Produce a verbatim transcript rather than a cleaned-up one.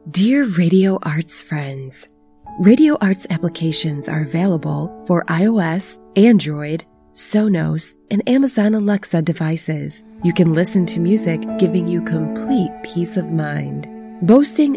Dear Radio Arts friends, Radio Arts applications are available for iOS, Android, Sonos, and Amazon Alexa devices. You can listen to music giving you complete peace of mind. Boasting